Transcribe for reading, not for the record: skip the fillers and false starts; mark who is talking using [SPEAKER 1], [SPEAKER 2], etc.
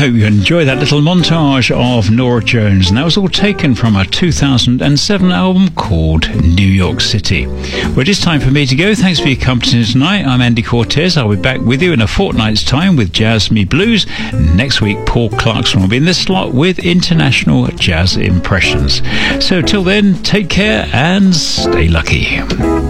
[SPEAKER 1] hope you enjoy that little montage of Norah Jones, and that was all taken from her 2007 album called New York City. Well, it is time for me to go. Thanks for your company tonight. I'm Andy Cortez. I'll be back with you in a fortnight's time with Jazz Me Blues. Next week, Paul Clarkson will be in this slot with International Jazz Impressions. So till then, take care and stay lucky.